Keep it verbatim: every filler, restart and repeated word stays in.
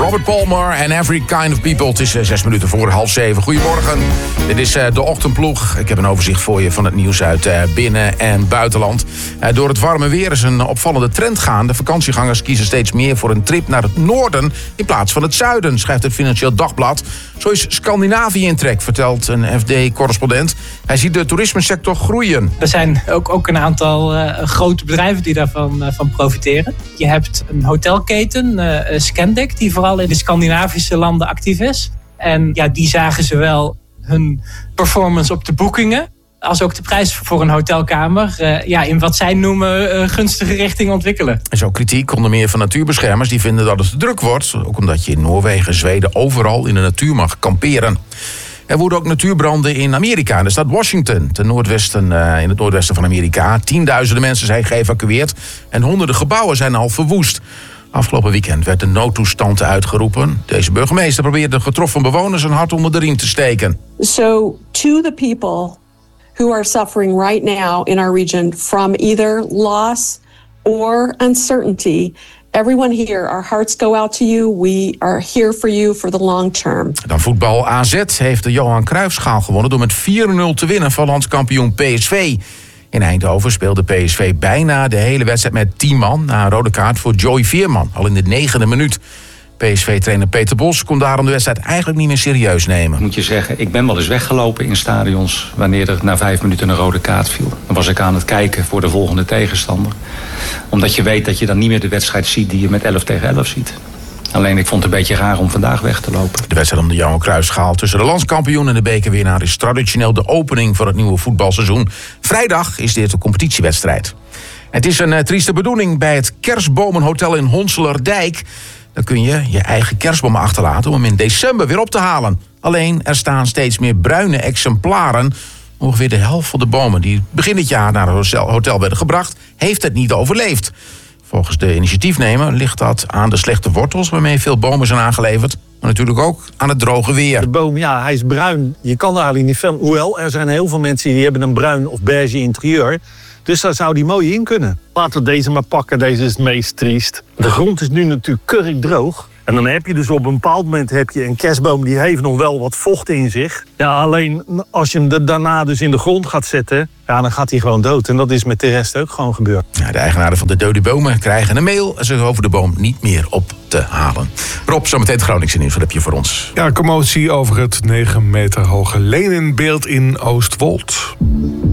Robert Palmer en Every Kind of People. Het is uh, zes minuten voor half zeven. Goedemorgen. Dit is uh, de ochtendploeg. Ik heb een overzicht voor je van het nieuws uit uh, binnen- en buitenland. Uh, door het warme weer is een opvallende trend gaande. Vakantiegangers kiezen steeds meer voor een trip naar het noorden in plaats van het zuiden, schrijft het Financieel Dagblad. Zo is Scandinavië in trek, vertelt een F D-correspondent. Hij ziet de toerismesector groeien. Er zijn ook, ook een aantal uh, grote bedrijven die daarvan uh, van profiteren. Je hebt een hotelketen, uh, Scandic, die vooral in de Scandinavische landen actief is. En ja, die zagen zowel hun performance op de boekingen als ook de prijs voor een hotelkamer uh, ja, in wat zij noemen uh, gunstige richting ontwikkelen. Er is ook kritiek, onder meer van natuurbeschermers. Die vinden dat het te druk wordt. Ook omdat je in Noorwegen, Zweden overal in de natuur mag kamperen. Er worden ook natuurbranden in Amerika, in de stad Washington, ten noordwesten, uh, in het noordwesten van Amerika. Tienduizenden mensen zijn geëvacueerd en honderden gebouwen zijn al verwoest. Afgelopen weekend werd de noodtoestand uitgeroepen. Deze burgemeester probeert de getroffen bewoners een hart onder de riem te steken. So to the people who are suffering right now in our region from either loss or uncertainty, everyone here, our hearts go out to you. We are here for you for the long term. Dan voetbal. A Z heeft de Johan Cruijffschaal gewonnen door met vier nul te winnen van landskampioen P S V. In Eindhoven speelde P S V bijna de hele wedstrijd met tien man na een rode kaart voor Joey Veerman, al in de negende minuut. P S V-trainer Peter Bos kon daarom de wedstrijd eigenlijk niet meer serieus nemen. Moet je zeggen, ik ben wel eens weggelopen in stadions wanneer er na vijf minuten een rode kaart viel. Dan was ik aan het kijken voor de volgende tegenstander. Omdat je weet dat je dan niet meer de wedstrijd ziet die je met elf tegen elf ziet. Alleen ik vond het een beetje raar om vandaag weg te lopen. De wedstrijd om de Johan Cruijffschaal tussen de landskampioen en de bekerwinnaar is traditioneel de opening van het nieuwe voetbalseizoen. Vrijdag is dit de competitiewedstrijd. Het is een uh, trieste bedoeling bij het Kerstbomenhotel in Honselerdijk. Dan kun je je eigen kerstbomen achterlaten om hem in december weer op te halen. Alleen, er staan steeds meer bruine exemplaren. Ongeveer de helft van de bomen die begin dit jaar naar het hotel werden gebracht, heeft het niet overleefd. Volgens de initiatiefnemer ligt dat aan de slechte wortels waarmee veel bomen zijn aangeleverd, maar natuurlijk ook aan het droge weer. De boom, ja, hij is bruin. Je kan er eigenlijk niet veel. Hoewel, er zijn heel veel mensen die hebben een bruin of beige interieur. Dus daar zou die mooi in kunnen. Laten we deze maar pakken. Deze is het meest triest. De grond is nu natuurlijk kurk droog. En dan heb je dus op een bepaald moment heb je een kerstboom die heeft nog wel wat vocht in zich. Ja, alleen als je hem daarna dus in de grond gaat zetten, ja, dan gaat hij gewoon dood. En dat is met de rest ook gewoon gebeurd. Ja, de eigenaren van de dode bomen krijgen een mail en ze hoeven de boom niet meer op te halen. Rob, zometeen het Groningse nieuws. Wat heb je voor ons? Ja, commotie over het negen meter hoge Leninbeeld in Oostwold.